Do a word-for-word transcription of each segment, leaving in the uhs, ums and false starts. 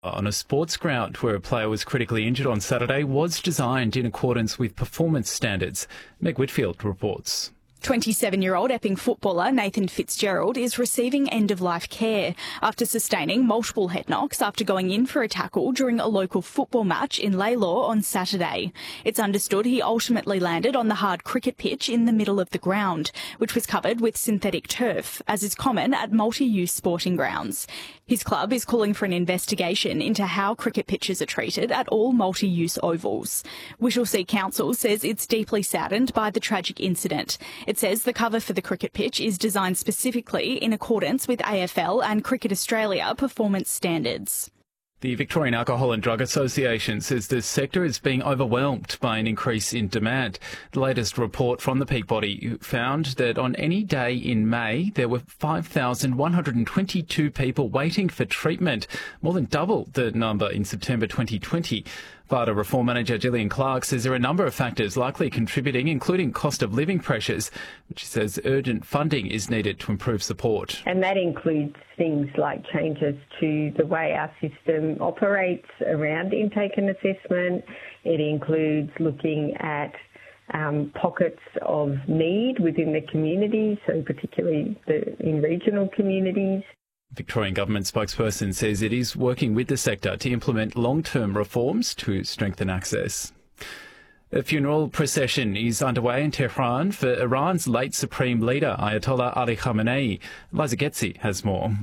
on a sports ground where a player was critically injured on Saturday was designed in accordance with performance standards. Meg Whitfield reports. twenty-seven-year-old Epping footballer Nathan Fitzgerald is receiving end-of-life care after sustaining multiple head knocks after going in for a tackle during a local football match in Laylaw on Saturday. It's understood he ultimately landed on the hard cricket pitch in the middle of the ground, which was covered with synthetic turf, as is common at multi-use sporting grounds. His club is calling for an investigation into how cricket pitches are treated at all multi-use ovals. Whittlesea Council says it's deeply saddened by the tragic incident. It says the cover for the cricket pitch is designed specifically in accordance with A F L and Cricket Australia performance standards. The Victorian Alcohol and Drug Association says the sector is being overwhelmed by an increase in demand. The latest report from the peak body found that on any day in May, there were five thousand one hundred twenty-two people waiting for treatment, more than double the number in September twenty twenty. VADA Reform Manager Gillian Clark says there are a number of factors likely contributing, including cost of living pressures, which she says urgent funding is needed to improve support. And that includes things like changes to the way our system operates around intake and assessment. It includes looking at um, pockets of need within the community, so particularly the, in regional communities. Victorian Government spokesperson says it is working with the sector to implement long-term reforms to strengthen access. A funeral procession is underway in Tehran for Iran's late Supreme Leader, Ayatollah Ali Khamenei. Liza Getzi has more.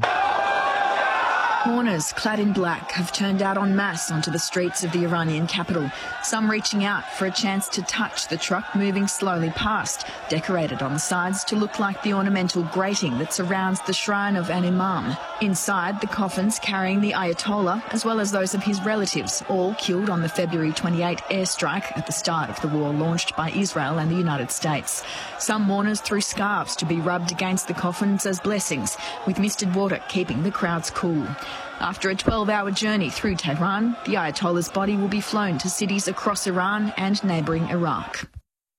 Mourners clad in black have turned out en masse onto the streets of the Iranian capital, some reaching out for a chance to touch the truck moving slowly past, decorated on the sides to look like the ornamental grating that surrounds the shrine of an imam. Inside, the coffins carrying the Ayatollah, as well as those of his relatives, all killed on the February twenty-eighth airstrike at the start of the war launched by Israel and the United States. Some mourners threw scarves to be rubbed against the coffins as blessings, with misted water keeping the crowds cool. After a twelve-hour journey through Tehran, the Ayatollah's body will be flown to cities across Iran and neighbouring Iraq.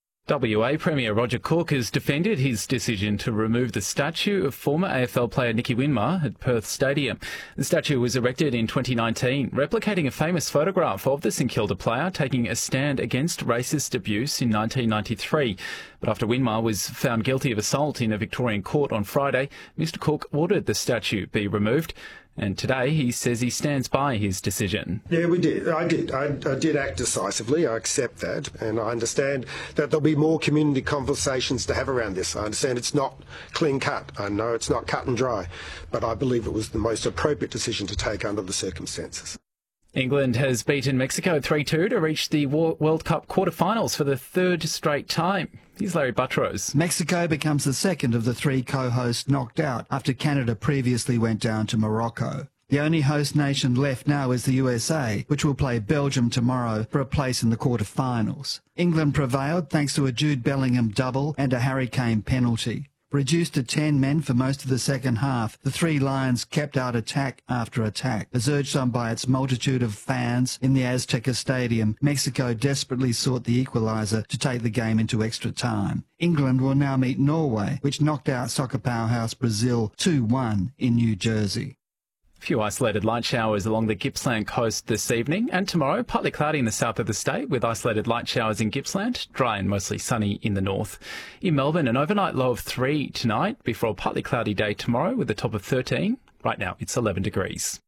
W A Premier Roger Cook has defended his decision to remove the statue of former A F L player Nicky Winmar at Perth Stadium. The statue was erected in twenty nineteen, replicating a famous photograph of the St Kilda player taking a stand against racist abuse in nineteen ninety-three. But after Winmar was found guilty of assault in a Victorian court on Friday, Mister Cook ordered the statue be removed. And today he says he stands by his decision. Yeah, we did. I did. I, I did act decisively. I accept that. And I understand that there'll be more community conversations to have around this. I understand it's not clean cut. I know it's not cut and dry. But I believe it was the most appropriate decision to take under the circumstances. England has beaten Mexico three two to reach the World Cup quarterfinals for the third straight time. Here's Larry Buttrose. Mexico becomes the second of the three co-hosts knocked out after Canada previously went down to Morocco. The only host nation left now is the U S A, which will play Belgium tomorrow for a place in the quarterfinals. England prevailed thanks to a Jude Bellingham double and a Harry Kane penalty. Reduced to ten men for most of the second half, the Three Lions kept out attack after attack. As urged on by its multitude of fans in the Azteca Stadium, Mexico desperately sought the equaliser to take the game into extra time. England will now meet Norway, which knocked out soccer powerhouse Brazil two one in New Jersey. A few isolated light showers along the Gippsland coast this evening, and tomorrow partly cloudy in the south of the state with isolated light showers in Gippsland, dry and mostly sunny in the north. In Melbourne, an overnight low of three tonight before a partly cloudy day tomorrow with a top of thirteen. Right now it's eleven degrees.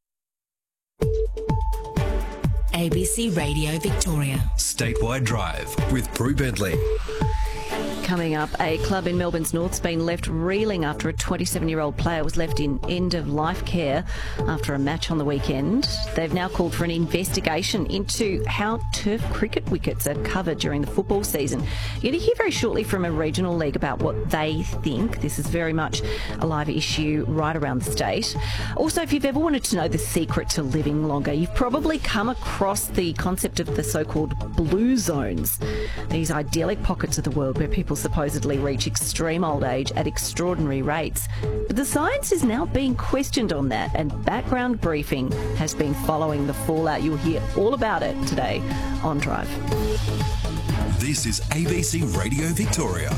A B C Radio Victoria. Statewide Drive with Prue Bentley. Coming up, a club in Melbourne's north's been left reeling after a twenty-seven-year-old player was left in end-of-life care after a match on the weekend. They've now called for an investigation into how turf cricket wickets are covered during the football season. You're going to hear very shortly from a regional league about what they think. This is very much a live issue right around the state. Also, if you've ever wanted to know the secret to living longer, you've probably come across the concept of the so-called blue zones. These idyllic pockets of the world where people supposedly reach extreme old age at extraordinary rates. But the science is now being questioned on that, and Background Briefing has been following the fallout. You'll hear all about it today on Drive. This is A B C Radio Victoria.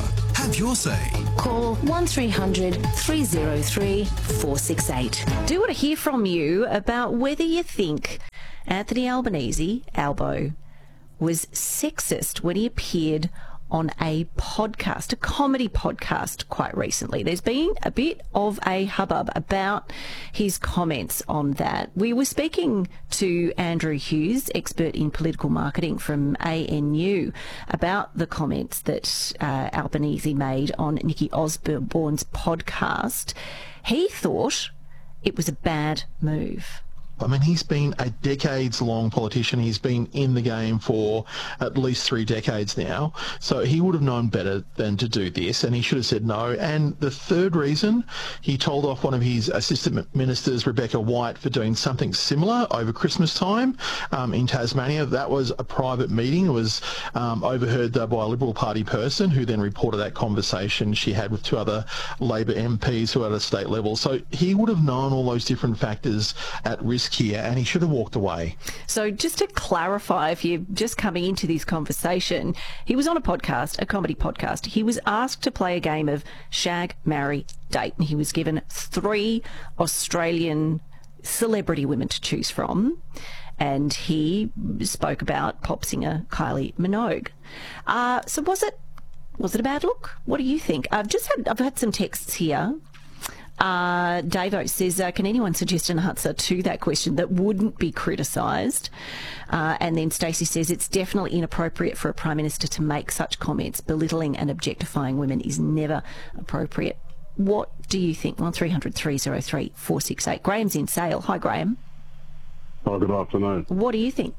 Have your say. Call one three hundred three oh three four six eight. Do want to hear from you about whether you think Anthony Albanese, Albo, was sexist when he appeared on a podcast, a comedy podcast, quite recently. There's been a bit of a hubbub about his comments on that. We were speaking to Andrew Hughes, expert in political marketing from A N U, about the comments that uh, Albanese made on Nikki Osborne's podcast. He thought it was a bad move. I mean, he's been a decades-long politician. He's been in the game for at least three decades now. So he would have known better than to do this, and he should have said no. And the third reason, he told off one of his assistant ministers, Rebecca White, for doing something similar over Christmas time um, in Tasmania. That was a private meeting. It was um, overheard uh, by a Liberal Party person who then reported that conversation she had with two other Labor M Ps who were at a state level. So he would have known all those different factors at risk here, and he should have walked away. So just to clarify, if you're just coming into this conversation, he was on a podcast, a comedy podcast. He was asked to play a game of shag, marry, date, and he was given three Australian celebrity women to choose from, and he spoke about pop singer Kylie Minogue. Uh, so was it was it a bad look? What do you think? I've just had I've had some texts here. Uh, Davo says, uh, can anyone suggest an answer to that question that wouldn't be criticised? Uh, and then Stacey says, it's definitely inappropriate for a Prime Minister to make such comments. Belittling and objectifying women is never appropriate. What do you think? one three hundred three oh three four six eight. Graham's in Sale. Hi, Graham. Oh, good afternoon. What do you think?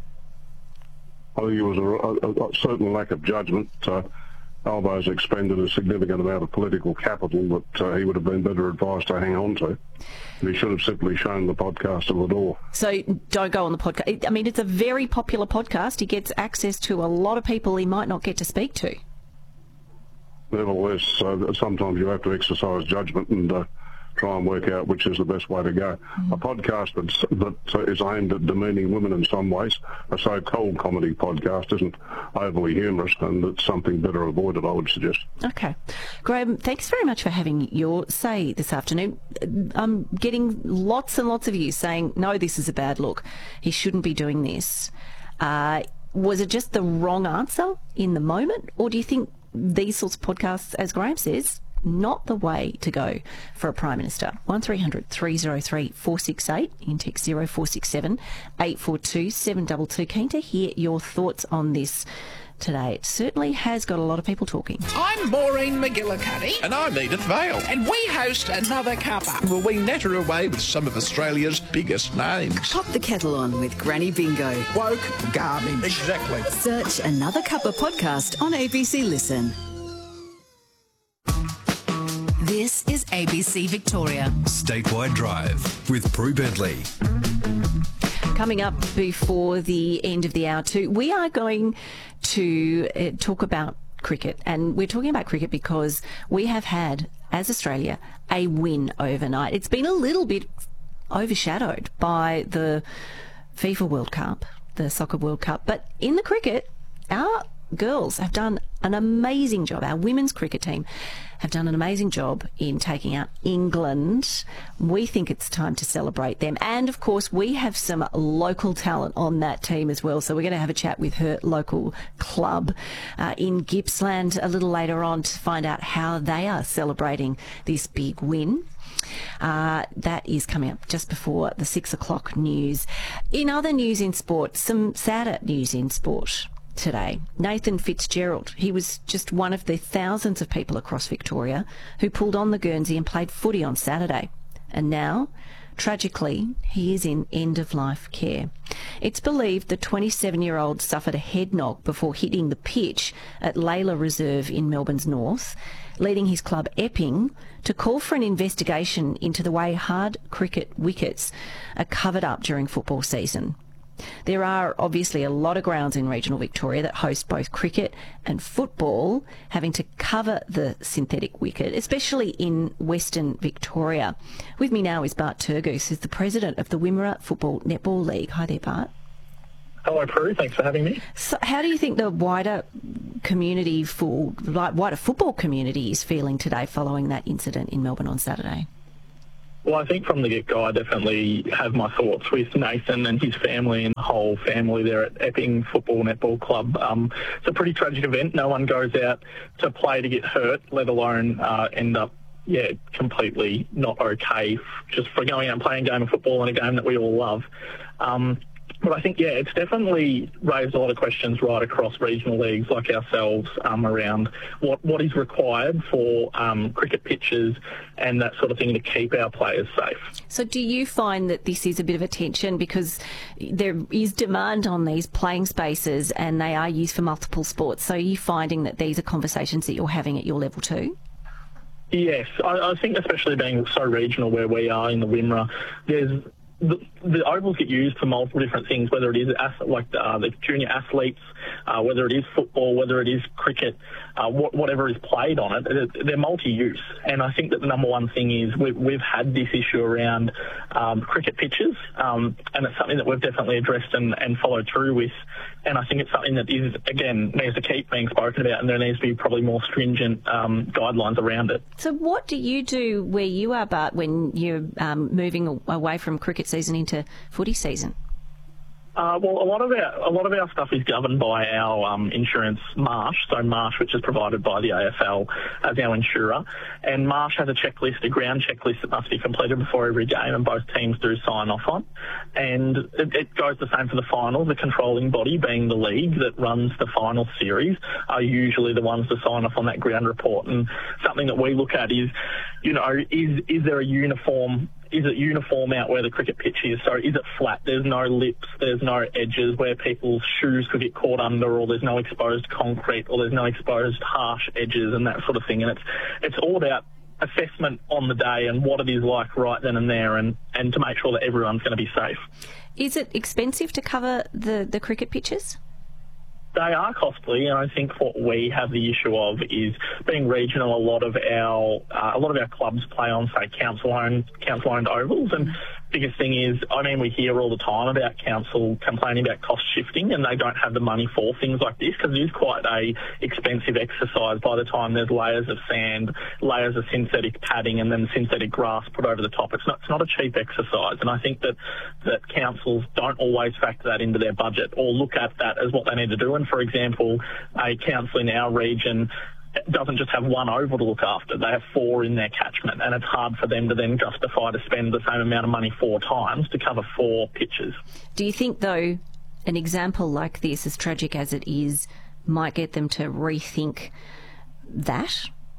I think it was a, a, a certain lack of judgment. Uh, Albo's expended a significant amount of political capital that uh, he would have been better advised to hang on to. He should have simply shown the podcast at the door. So don't go on the podcast. I mean, it's a very popular podcast. He gets access to a lot of people he might not get to speak to. Nevertheless, uh, sometimes you have to exercise judgment and uh, try and work out which is the best way to go. Mm. A podcast that's, that uh, is aimed at demeaning women in some ways, a so-called comedy podcast, isn't overly humorous, and it's something better avoided, I would suggest. Okay. Graham, thanks very much for having your say this afternoon. I'm getting lots and lots of you saying, no, this is a bad look. He shouldn't be doing this. Uh, was it just the wrong answer in the moment, or do you think these sorts of podcasts, as Graham says, not the way to go for a Prime Minister? one three hundred three oh three four six eight, in text zero four six seven eight four two seven two two. Keen to hear your thoughts on this today. It certainly has got a lot of people talking. I'm Maureen McGillicuddy. And I'm Edith Vale. And we host Another Cuppa. Well, we natter away with some of Australia's biggest names. Pop the kettle on with Granny Bingo. Woke garbage. Exactly. Search Another Cuppa podcast on A B C Listen. This is A B C Victoria. Statewide Drive with Prue Bentley. Coming up before the end of the hour too, we are going to uh, talk about cricket, and we're talking about cricket because we have had, as Australia, a win overnight. It's been a little bit overshadowed by the FIFA World Cup, the Soccer World Cup, but in the cricket, our girls have done an amazing job. Our women's cricket team have done an amazing job in taking out England. We think it's time to celebrate them. And, of course, we have some local talent on that team as well. So we're going to have a chat with her local club uh, in Gippsland a little later on to find out how they are celebrating this big win. Uh, that is coming up just before the six o'clock news. In other news in sport, some sadder news in sport today. Nathan Fitzgerald, he was just one of the thousands of people across Victoria who pulled on the Guernsey and played footy on Saturday. And now, tragically, he is in end-of-life care. It's believed the twenty-seven-year-old suffered a head knock before hitting the pitch at Layla Reserve in Melbourne's north, leading his club Epping to call for an investigation into the way hard cricket wickets are covered up during football season. There are obviously a lot of grounds in regional Victoria that host both cricket and football having to cover the synthetic wicket, especially in Western Victoria. With me now is Bart Turgoose, who's the president of the Wimmera Football Netball League. Hi there, Bart. Hello, Prue. Thanks for having me. So how do you think the wider community, for like wider football community, is feeling today following that incident in Melbourne on Saturday? Well, I think from the get-go, I definitely have my thoughts with Nathan and his family and the whole family there at Epping Football Netball Club. Um, it's a pretty tragic event. No one goes out to play to get hurt, let alone uh, end up, yeah, completely not okay just for going out and playing a game of football in a game that we all love. Um, But I think, yeah, it's definitely raised a lot of questions right across regional leagues like ourselves um, around what, what is required for um, cricket pitches and that sort of thing to keep our players safe. So do you find that this is a bit of a tension because there is demand on these playing spaces and they are used for multiple sports? So are you finding that these are conversations that you're having at your level too? Yes, I, I think especially being so regional where we are in the Wimmera, there's The, the ovals get used for multiple different things, whether it is like the, uh, the junior athletes, uh, whether it is football, whether it is cricket, uh, wh- whatever is played on it. They're multi-use. And I think that the number one thing is we've, we've had this issue around um, cricket pitches, um, and it's something that we've definitely addressed and, and followed through with. And I think it's something that is, again, needs to keep being spoken about, and there needs to be probably more stringent um, guidelines around it. So what do you do where you are, Bart, when you're um, moving away from cricket season into footy season? Uh, well, a lot of our a lot of our stuff is governed by our um, insurance, Marsh. So Marsh, which is provided by the A F L as our insurer, and Marsh has a checklist, a ground checklist that must be completed before every game, and both teams do sign off on. And it, it goes the same for the finals. The controlling body, being the league that runs the final series, are usually the ones to sign off on that ground report. And something that we look at is, you know, is is there a uniform? Is it uniform out where the cricket pitch is? So is it flat? There's no lips, there's no edges where people's shoes could get caught under, or there's no exposed concrete, or there's no exposed harsh edges and that sort of thing. And it's it's all about assessment on the day and what it is like right then and there, and, and to make sure that everyone's going to be safe. Is it expensive to cover the, the cricket pitches? They are costly, and I think what we have the issue of is being regional. A lot of our uh, a lot of our clubs play on, say, council-owned council-owned ovals, and biggest thing is, I mean, we hear all the time about council complaining about cost shifting, and they don't have the money for things like this because it is quite a expensive exercise. By the time there's layers of sand, layers of synthetic padding, and then synthetic grass put over the top, it's not it's not a cheap exercise. And I think that that councils don't always factor that into their budget or look at that as what they need to do. And for example, a council in our region doesn't just have one oval to look after. They have four in their catchment, and it's hard for them to then justify to spend the same amount of money four times to cover four pitches. Do you think, though, an example like this, as tragic as it is, might get them to rethink that?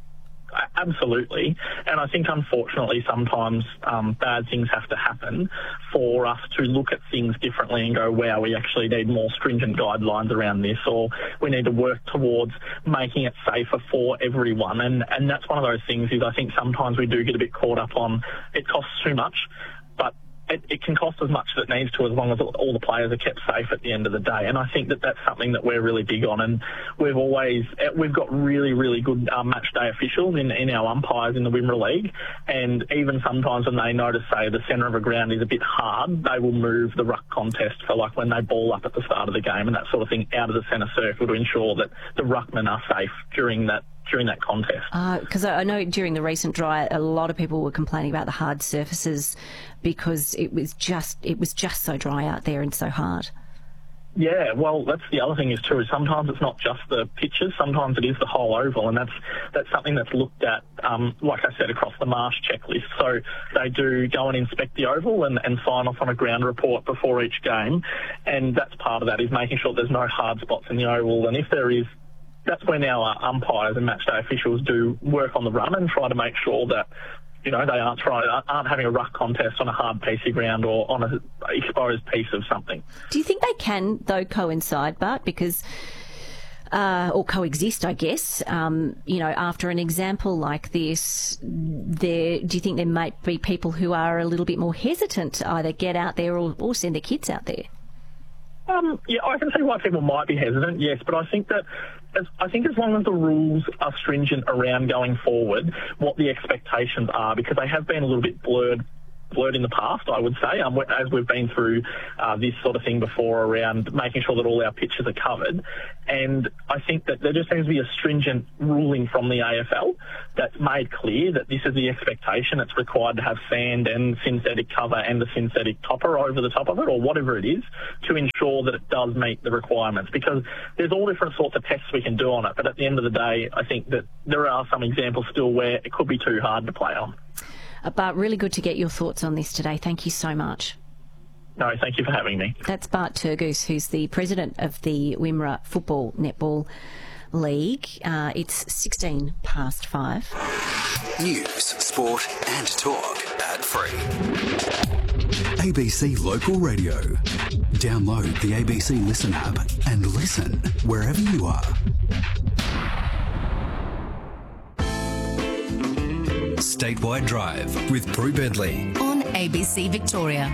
Absolutely. And I think, unfortunately, sometimes um, bad things have to happen for us to look at things differently and go, wow, we actually need more stringent guidelines around this, or we need to work towards making it safer for everyone. And, and that's one of those things is I think sometimes we do get a bit caught up on it costs too much, but It, it can cost as much as it needs to as long as all the players are kept safe at the end of the day. And I think that that's something that we're really big on. And we've always, we've got really, really good um, match day officials in, in our umpires in the Wimmera League. And even sometimes when they notice, say, the centre of a ground is a bit hard, they will move the ruck contest for like when they ball up at the start of the game and that sort of thing out of the centre circle to ensure that the ruckmen are safe during that during that contest. Because uh, I know during the recent dry, a lot of people were complaining about the hard surfaces because it was just it was just so dry out there and so hard. Yeah, well, that's the other thing is too, is sometimes it's not just the pitches, sometimes it is the whole oval, and that's that's something that's looked at, um, like I said, across the Marsh checklist. So they do go and inspect the oval and, and sign off on a ground report before each game, and that's part of that, is making sure there's no hard spots in the oval, and if there is, that's when our umpires and matchday officials do work on the run and try to make sure that, you know, they aren't trying, aren't having a ruck contest on a hard piece of ground or on an exposed piece of something. Do you think they can, though, coincide, Bart? Because, uh, or coexist, I guess. Um, you know, after an example like this, there, do you think there might be people who are a little bit more hesitant to either get out there or, or send their kids out there? Um, yeah, I can see why people might be hesitant, yes, but I think that as, I think as long as the rules are stringent around going forward, what the expectations are, because they have been a little bit blurred blurred in the past, I would say, um, as we've been through uh, this sort of thing before around making sure that all our pitches are covered. And I think that there just seems to be a stringent ruling from the A F L that's made clear that this is the expectation. It's required to have sand and synthetic cover and a synthetic topper over the top of it, or whatever it is, to ensure that it does meet the requirements. Because there's all different sorts of tests we can do on it, but at the end of the day, I think that there are some examples still where it could be too hard to play on. But really good to get your thoughts on this today. Thank you so much. No, thank you for having me. That's Bart Turgoose, who's the president of the Wimmera Football Netball League. Uh, it's sixteen past five. News, sport and talk ad-free. A B C Local Radio. Download the A B C Listen app and listen wherever you are. Statewide Drive with Prue Bentley on A B C Victoria.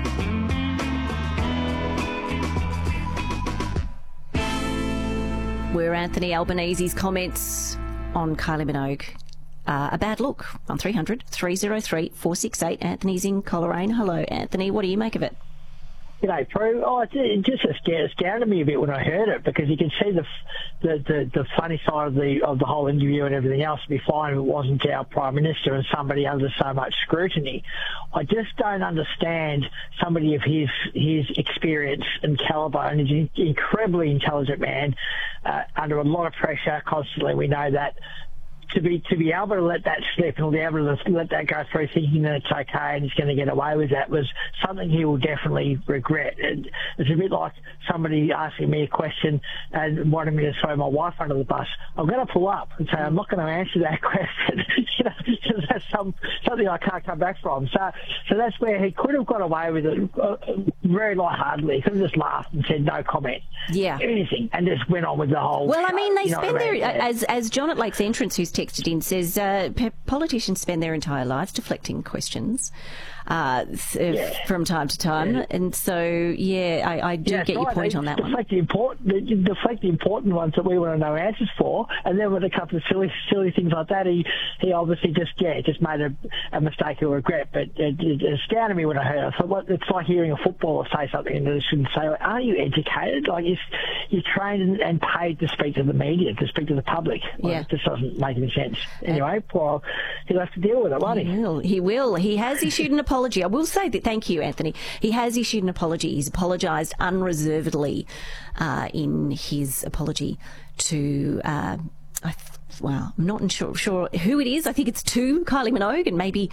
Were Anthony Albanese's comments on Kylie Minogue uh, a bad look? On three hundred, three oh three, four six eight. Anthony's in Coleraine. Hello, Anthony. What do you make of it? G'day, Prue. Oh, it just astounded me a bit when I heard it, because you can see the the, the, the funny side of the of the whole interview and everything else. It'd be fine if it wasn't our Prime Minister and somebody under so much scrutiny. I just don't understand somebody of his his experience and calibre, and he's an incredibly intelligent man, uh, under a lot of pressure constantly. We know that. To be to be able to let that slip and to be able to let that go through, thinking that it's okay and he's going to get away with that, was something he will definitely regret. And it's a bit like somebody asking me a question and wanting me to throw my wife under the bus. I'm going to pull up and say I'm not going to answer that question. You know, because that's some, something I can't come back from. So, so that's where he could have got away with it uh, very lightheartedly. He could have just laughed and said no comment. Yeah, anything, and just went on with the whole. Well, I mean, they you know spend what I mean? their as as John at Lakes Entrance, who's texted in, says uh, politicians spend their entire lives deflecting questions uh, yeah. from time to time, yeah. and so yeah, I, I do yeah, get your right. point they on that deflect one. The important, they deflect the important ones that we want to know answers for, and then with a couple of silly, silly things like that, he he obviously just yeah just made a, a mistake he'll regret. But it, it, it astounded me when I heard it. I thought, what, it's like hearing a footballer say something and they shouldn't say. Aren't you educated? Like you're, you're trained and, and paid to speak to the media, to speak to the public. Well, yeah, it just doesn't make any sense. Anyway, well, he'll have to deal with it, won't he? He will. He will. He has issued an apology. I will say that. Thank you, Anthony. He has issued an apology. He's apologised unreservedly uh, in his apology to. Uh, I, well, I'm not sure, sure who it is. I think it's to Kylie Minogue and maybe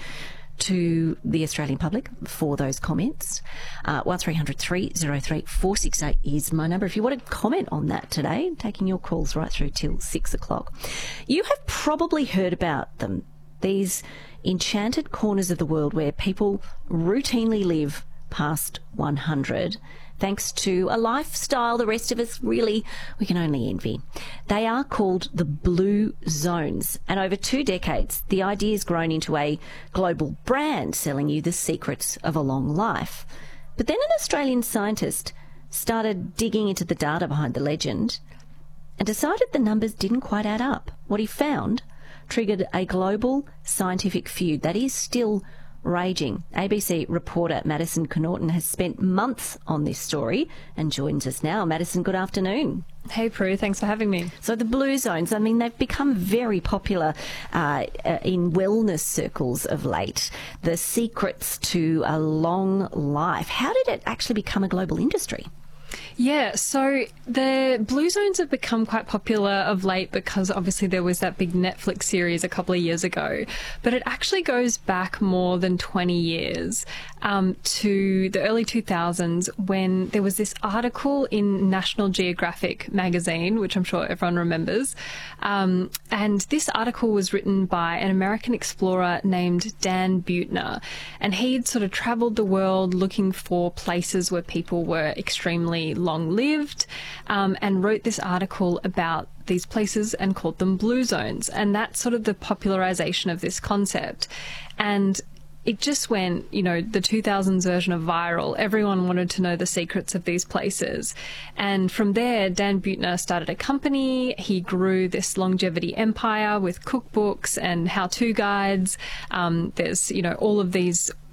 to the Australian public for those comments. Uh, one three hundred, three oh three, four six eight is my number. If you want to comment on that today, taking your calls right through till six o'clock. You have probably heard about them. These enchanted corners of the world where people routinely live past one hundred, thanks to a lifestyle the rest of us really, we can only envy. They are called the Blue Zones, and over two decades, the idea has grown into a global brand selling you the secrets of a long life. But then an Australian scientist started digging into the data behind the legend and decided the numbers didn't quite add up. What he found triggered a global scientific feud that is still raging. A B C reporter Madison Connaughton has spent months on this story and joins us now. Madison, good afternoon. Hey, Prue. Thanks for having me. So the Blue Zones, I mean, they've become very popular uh, in wellness circles of late. The secrets to a long life. How did it actually become a global industry? Yeah, so the Blue Zones have become quite popular of late because obviously there was that big Netflix series a couple of years ago, but it actually goes back more than twenty years um, to the early two thousands when there was this article in National Geographic magazine, which I'm sure everyone remembers, um, and this article was written by an American explorer named Dan Buettner, and he'd sort of travelled the world looking for places where people were extremely long-lived, um, and wrote this article about these places and called them Blue Zones. And that's sort of the popularization of this concept. And it just went, you know, the two thousands version of viral. Everyone wanted to know the secrets of these places. And from there, Dan Buettner started a company. He grew this longevity empire with cookbooks and how-to guides. Um, there's, you know, all of these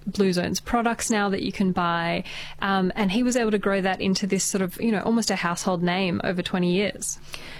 Blue Zones products now that you can buy, um, and he was able to grow that into this sort of, you know, almost a household name over twenty years.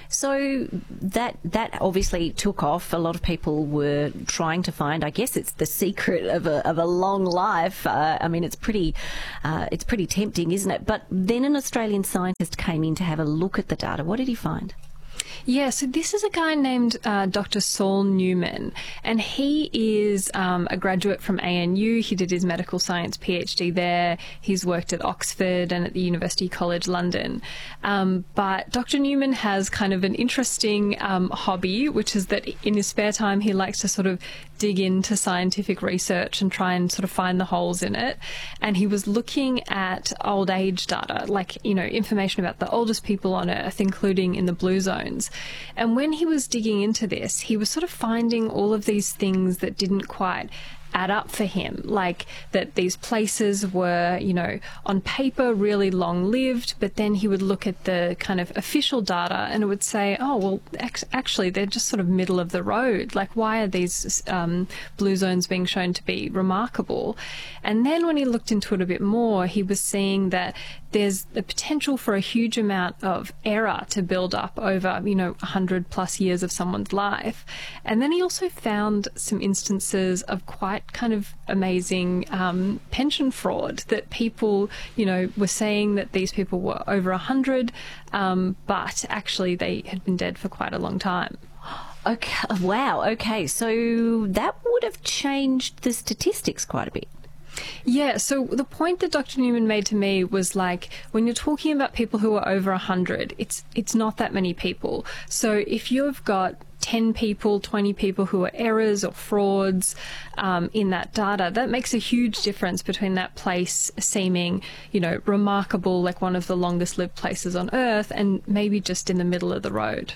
So that that obviously took off. A lot of people were trying to find, I guess it's the secret of a, of a long life. Uh, I mean, it's pretty, uh, it's pretty tempting, isn't it? But then an Australian scientist came in to have a look at the data. What did he find? Yeah, so this is a guy named uh, Doctor Saul Newman, and he is um, a graduate from A N U. He did his medical science PhD there. He's worked at Oxford and at the University College London. Um, but Doctor Newman has kind of an interesting um, hobby, which is that in his spare time he likes to sort of dig into scientific research and try and sort of find the holes in it. And he was looking at old age data, like, you know, information about the oldest people on Earth, including in the Blue Zones. And when he was digging into this, he was sort of finding all of these things that didn't quite add up for him, like that these places were, you know, on paper really long-lived, but then he would look at the kind of official data and it would say, oh, well, actually, they're just sort of middle of the road. Like, why are these um, Blue Zones being shown to be remarkable? And then when he looked into it a bit more, he was seeing that there's the potential for a huge amount of error to build up over, you know, one hundred plus years of someone's life. And then he also found some instances of quite kind of amazing um, pension fraud, that people, you know, were saying that these people were over one hundred, um, but actually they had been dead for quite a long time. Okay, wow, okay, so that would have changed the statistics quite a bit. Yeah, so the point that Doctor Newman made to me was, like, when you're talking about people who are over one hundred, it's it's not that many people. So if you've got ten people, twenty people who are errors or frauds um, in that data, that makes a huge difference between that place seeming, you know, remarkable, like one of the longest lived places on Earth, and maybe just in the middle of the road.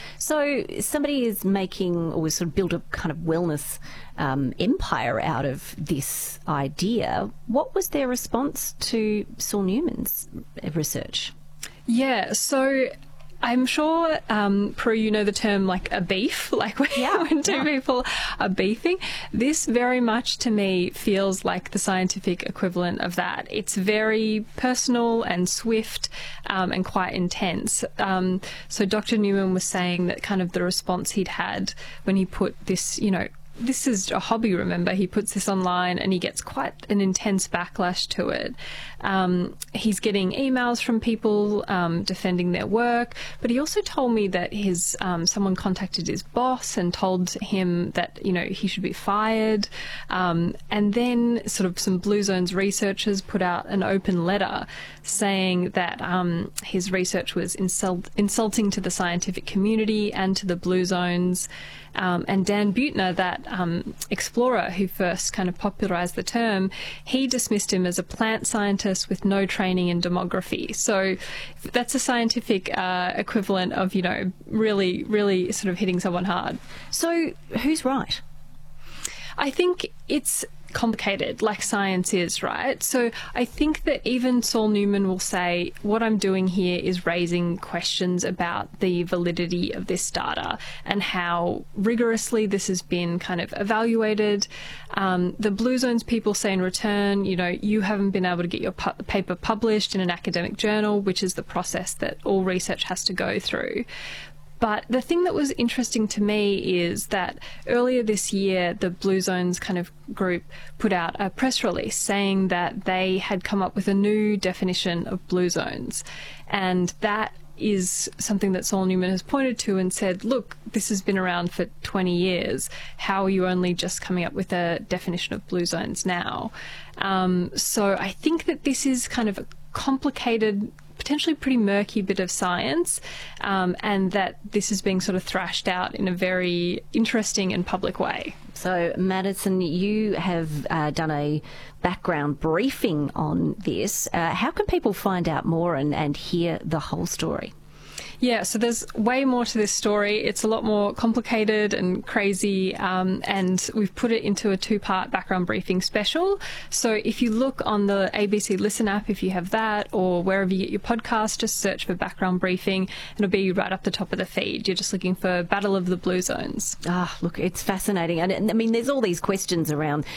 So somebody is making, or sort of built a kind of wellness um, empire out of this idea. What was their response to Saul Newman's research? Yeah, so I'm sure, um, Prue, you know the term like a beef, like when, yeah, when two yeah. people are beefing. This very much to me feels like the scientific equivalent of that. It's very personal and swift um, and quite intense. Um, so Doctor Newman was saying that kind of the response he'd had when he put this, you know, this is a hobby, remember, he puts this online and he gets quite an intense backlash to it. Um, he's getting emails from people um, defending their work, but he also told me that his um, someone contacted his boss and told him that, you know, he should be fired. Um, and then sort of some Blue Zones researchers put out an open letter saying that um, his research was insult- insulting to the scientific community and to the Blue Zones. Um, and Dan Buettner, that um, explorer who first kind of popularised the term, he dismissed him as a plant scientist with no training in demography. So that's a scientific uh, equivalent of, you know, really, really sort of hitting someone hard. So who's right? I think it's complicated, like science is, right? So I think that even Saul Newman will say, what I'm doing here is raising questions about the validity of this data and how rigorously this has been kind of evaluated. Um, the Blue Zones people say in return, you know, you haven't been able to get your pu- paper published in an academic journal, which is the process that all research has to go through. But the thing that was interesting to me is that earlier this year, the Blue Zones kind of group put out a press release saying that they had come up with a new definition of Blue Zones. And that is something that Saul Newman has pointed to and said, look, this has been around for twenty years. How are you only just coming up with a definition of Blue Zones now? Um, so I think that this is kind of a complicated, potentially pretty murky bit of science, um, and that this is being sort of thrashed out in a very interesting and public way. So, Madison, you have uh, done a background briefing on this. Uh, how can people find out more and, and hear the whole story? Yeah, so there's way more to this story. It's a lot more complicated and crazy, um, and we've put it into a two-part background briefing special. So if you look on the A B C Listen app, if you have that, or wherever you get your podcast, just search for background briefing. It'll be right up the top of the feed. You're just looking for Battle of the Blue Zones. Ah, look, it's fascinating. And I mean, there's all these questions around,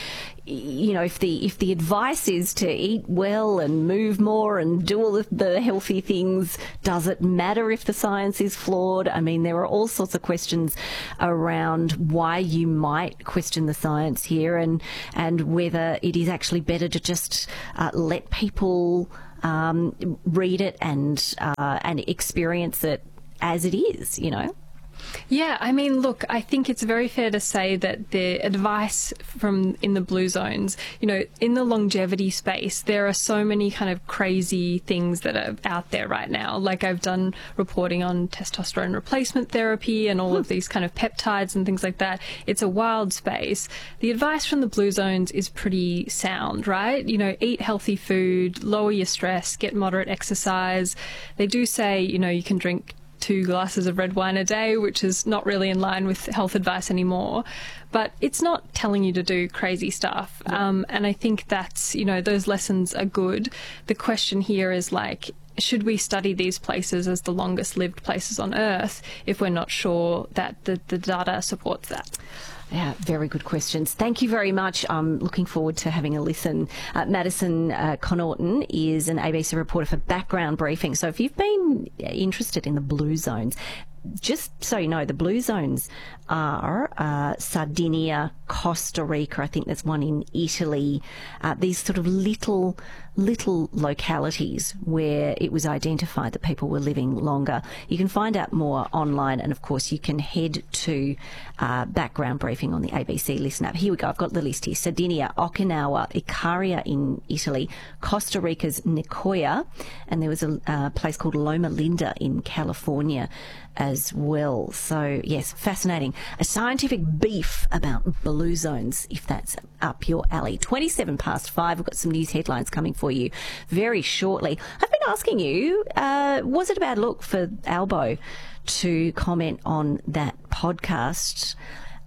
you know, if the if the advice is to eat well and move more and do all the, the healthy things, does it matter if the science is flawed? I mean, there are all sorts of questions around why you might question the science here, and and whether it is actually better to just uh, let people um, read it and uh, and experience it as it is, you know. Yeah, I mean, look, I think it's very fair to say that the advice from in the blue zones, you know, in the longevity space, there are so many kind of crazy things that are out there right now. Like I've done reporting on testosterone replacement therapy and all of these kind of peptides and things like that. It's a wild space. The advice from the blue zones is pretty sound, right? You know, eat healthy food, lower your stress, get moderate exercise. They do say, you know, you can drink two glasses of red wine a day, which is not really in line with health advice anymore. But it's not telling you to do crazy stuff. Um, and I think that's, you know, those lessons are good. The question here is like, should we study these places as the longest lived places on Earth if we're not sure that the, the data supports that? Yeah, very good questions. Thank you very much. I'm looking forward to having a listen. Uh, Madison uh, Connaughton is an A B C reporter for Background Briefing. So if you've been interested in the blue zones, just so you know, the blue zones are uh, Sardinia, Costa Rica, I think there's one in Italy, uh, these sort of little, little localities where it was identified that people were living longer. You can find out more online, and of course you can head to uh, Background Briefing on the A B C Listen app. Here we go, I've got the list here. Sardinia, Okinawa, Icaria in Italy, Costa Rica's Nicoya, and there was a uh, place called Loma Linda in California as well. So yes, fascinating. A scientific beef about blue zones, if that's up your alley. twenty-seven past five, we've got some news headlines coming for you very shortly. I've been asking you, uh, was it a bad look for Albo to comment on that podcast?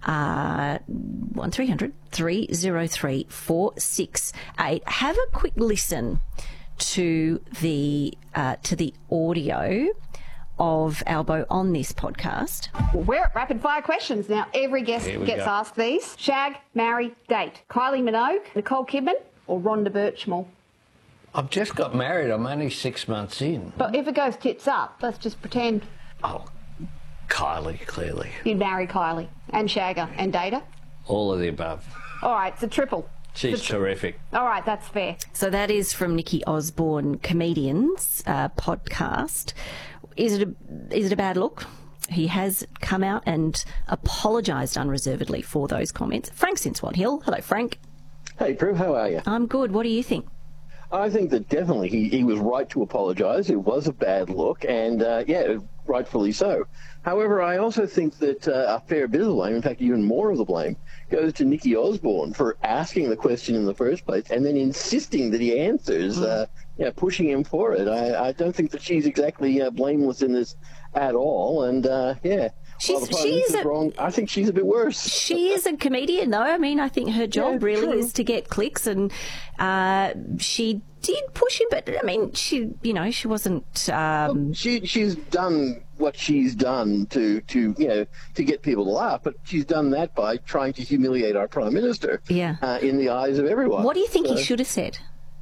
Uh, one three hundred three oh three four six eight. Have a quick listen to the uh, to the audio of Albo on this podcast. Well, we're at rapid fire questions now. Every guest gets go. asked these. Shag, marry, date. Kylie Minogue, Nicole Kidman, or Rhonda Birchmore? I've just got married. I'm only six months in. But if it goes tits up, let's just pretend. Oh, Kylie, clearly. You'd marry Kylie and Shagger and date her? All of the above. All right, it's a triple. She's it's a tri- terrific. All right, that's fair. So that is from Nikki Osborne Comedians uh, podcast. Is it a, is it a bad look? He has come out and apologised unreservedly for those comments. Frank's in Swan Hill. Hello, Frank. Hey, Prue, how are you? I'm good. What do you think? I think that definitely he, he was right to apologise. It was a bad look, and, uh, yeah, rightfully so. However, I also think that uh, a fair bit of the blame, in fact, even more of the blame, goes to Nikki Osborne for asking the question in the first place and then insisting that he answers, uh, yeah, pushing him for it. I, I don't think that she's exactly uh, blameless in this at all, and, uh, yeah. She's, she's a, wrong, I think she's a bit worse. She is a comedian, though. I mean, I think her job yeah, really true. is to get clicks, and uh, she did push him, but I mean, she, you know, she wasn't. Um... Well, she she's done what she's done to to you know to get people to laugh, but she's done that by trying to humiliate our prime minister. Yeah. Uh, in the eyes of everyone. What do you think so, he should have said?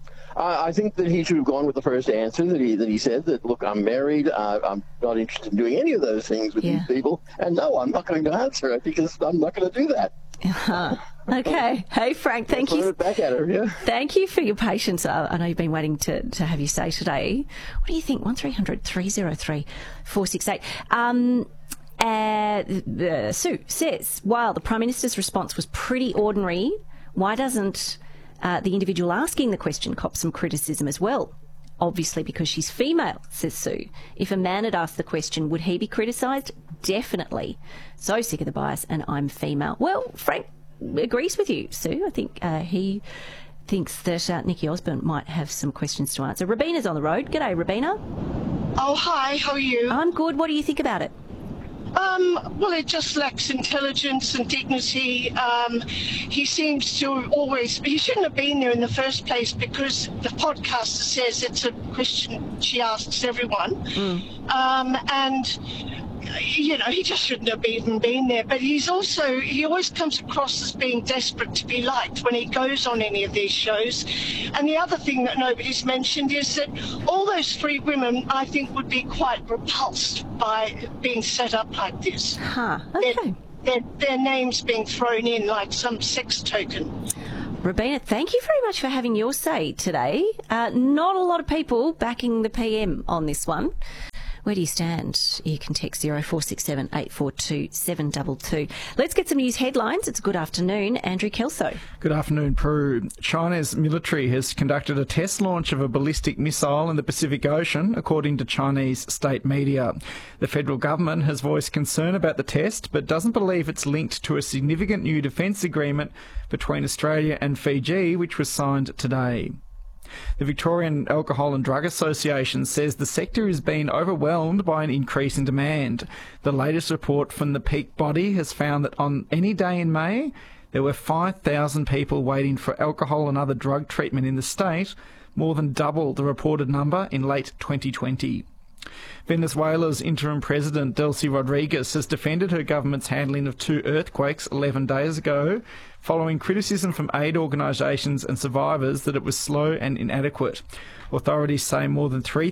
I think that he should have gone with the first answer that he that he said, that, look, I'm married, uh, I'm not interested in doing any of those things with yeah. these people, and no, I'm not going to answer it because I'm not going to do that. Uh-huh. Okay. Hey, Frank, thank you. It back at her, yeah. Thank you for your patience. I, I know you've been waiting to, to have you say today. What do you think? one three hundred three oh three four six eight. Um, uh, uh, Sue says, while the Prime Minister's response was pretty ordinary, why doesn't Uh, the individual asking the question cop some criticism as well? Obviously because she's female, says Sue. If a man had asked the question, would he be criticised? Definitely. So sick of the bias, and I'm female. Well, Frank agrees with you, Sue. I think uh, he thinks that uh, Nikki Osborne might have some questions to answer. Rabina's on the road. G'day, Rabina. Oh, hi. How are you? I'm good. What do you think about it? Um, well, it just lacks intelligence and dignity. Um, he seems to always... He shouldn't have been there in the first place because the podcaster says it's a question she asks everyone. Mm. Um, and you know, he just shouldn't have even been there. But he's also, he always comes across as being desperate to be liked when he goes on any of these shows. And the other thing that nobody's mentioned is that all those three women, I think, would be quite repulsed by being set up like this. Huh, okay. Their, their, their names being thrown in like some sex token. Rabina, thank you very much for having your say today. Uh, not a lot of people backing the P M on this one. Where do you stand? You can text zero four six seven eight four two seven two two. Let's get some news headlines. It's a good afternoon. Andrew Kelso. Good afternoon, Prue. China's military has conducted a test launch of a ballistic missile in the Pacific Ocean, according to Chinese state media. The federal government has voiced concern about the test, but doesn't believe it's linked to a significant new defence agreement between Australia and Fiji, which was signed today. The Victorian Alcohol and Drug Association says the sector is being overwhelmed by an increase in demand. The latest report from the peak body has found that on any day in May, there were five thousand people waiting for alcohol and other drug treatment in the state, more than double the reported number in late twenty twenty. Venezuela's interim president, Delcy Rodriguez, has defended her government's handling of two earthquakes eleven days ago, following criticism from aid organisations and survivors that it was slow and inadequate. Authorities say more than three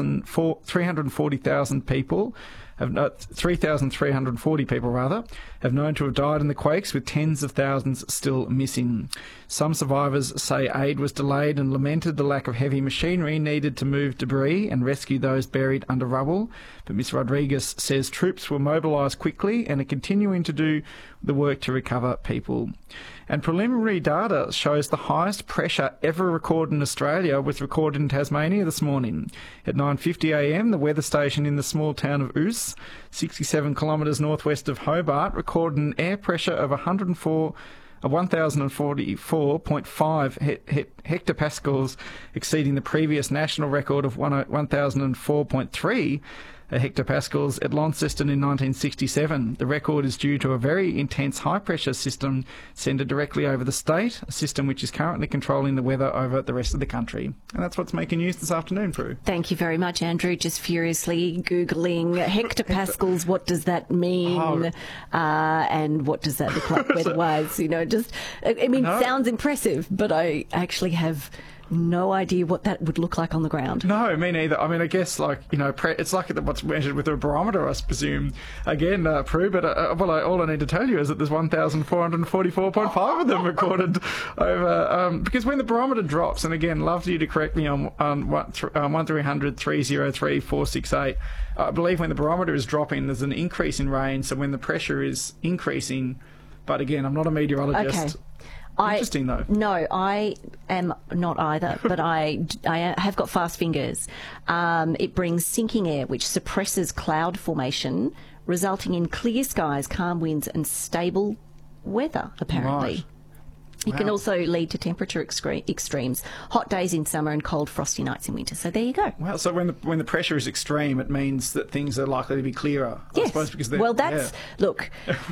hundred forty thousand people have uh, three thousand three hundred forty people rather have known to have died in the quakes, with tens of thousands still missing. Some survivors say aid was delayed and lamented the lack of heavy machinery needed to move debris and rescue those buried under rubble. But Miz Rodriguez says troops were mobilised quickly and are continuing to do the work to recover people. And preliminary data shows the highest pressure ever recorded in Australia was recorded in Tasmania this morning. At nine fifty a m, the weather station in the small town of Oos, sixty-seven kilometres northwest of Hobart, recorded an air pressure of one hundred four one thousand forty-four point five he- he- hectopascals, exceeding the previous national record of one thousand four point three hectopascals at Launceston in nineteen sixty-seven. The record is due to a very intense high-pressure system centred directly over the state, a system which is currently controlling the weather over the rest of the country. And that's what's making news this afternoon, Prue. Thank you very much, Andrew. Just furiously Googling hectopascals, what does that mean? Oh. Uh, and what does that look like weather-wise? You know, just, I mean, it sounds impressive, but I actually have no idea what that would look like on the ground. No, me neither. I mean, I guess, like, you know, pre- it's like what's measured with a barometer, I presume. Again, uh, Prue, but uh, well, I, all I need to tell you is that there's one thousand four hundred forty-four point five of them recorded over, um, because when the barometer drops, and again, love you to correct me on, on one, th- um, one three hundred three oh three four six eight, I believe when the barometer is dropping, there's an increase in rain, so when the pressure is increasing, but again, I'm not a meteorologist. Okay. Interesting, I, though. No, I am not either, but I, I have got fast fingers. Um, it brings sinking air, which suppresses cloud formation, resulting in clear skies, calm winds and stable weather, apparently. Right. It Wow. can also lead to temperature excre- extremes, hot days in summer and cold, frosty nights in winter. So there you go. Well, so when the when the pressure is extreme, it means that things are likely to be clearer. Yes. I suppose because they're, well, that's yeah. look.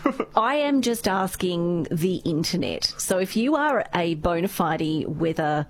I am just asking the internet. So if you are a bona fide weather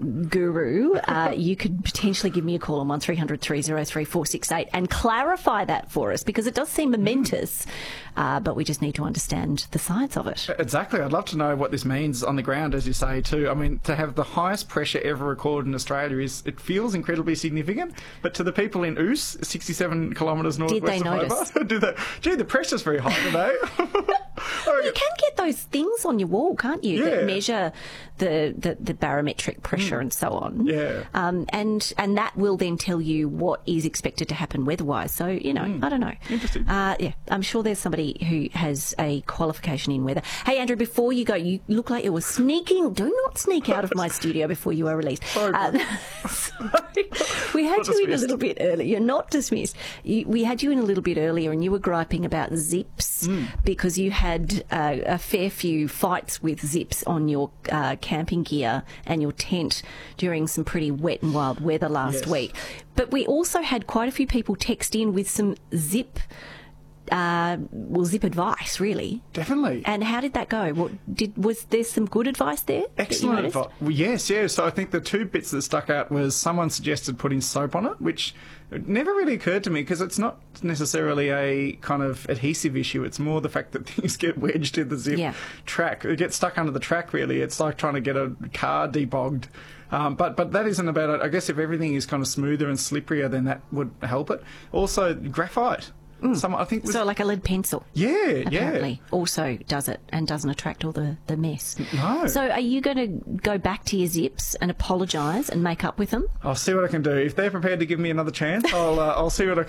guru, uh, you could potentially give me a call on one three hundred three oh three four six eight and clarify that for us, because it does seem momentous, uh, but we just need to understand the science of it. Exactly. I'd love to know what this means on the ground, as you say, too. I mean, to have the highest pressure ever recorded in Australia is, it feels incredibly significant, but to the people in Oos, sixty-seven kilometres northwest Did they of notice? Hobart, do they? Gee, the pressure's very high today. Well, you can get those things on your wall, can't you, Yeah. that measure the, the, the barometric pressure and so on. Yeah. Um, and and that will then tell you what is expected to happen weather-wise. So, you know, I don't know. Interesting. Uh, yeah, I'm sure there's somebody who has a qualification in weather. Hey, Andrew, before you go, you look like you were sneaking. Do not sneak out of my studio before you are released. Sorry. Uh, sorry. We had Not you in a dismissed. little bit earlier. You're not dismissed. You, we had you in a little bit earlier and you were griping about zips because you had uh, a fair few fights with zips on your uh, camping gear and your tent during some pretty wet and wild weather last Yes. week. But we also had quite a few people text in with some zip uh, well, Zip advice, really. Definitely. And how did that go? What did was there some good advice there? Excellent advice. Well, yes, yes. So I think the two bits that stuck out was someone suggested putting soap on it, which never really occurred to me because it's not necessarily a kind of adhesive issue. It's more the fact that things get wedged in the Zip yeah. track. It gets stuck under the track, really. It's like trying to get a car debogged. Um, but but that isn't about it. I guess if everything is kind of smoother and slipperier, then that would help it. Also, graphite. Mm. Some, I think was, so like a lead pencil. Yeah, apparently yeah. also does it and doesn't attract all the, the mess. No. So are you going to go back to your Zips and apologise and make up with them? I'll see what I can do. If they're prepared to give me another chance, I'll uh, I'll see what I can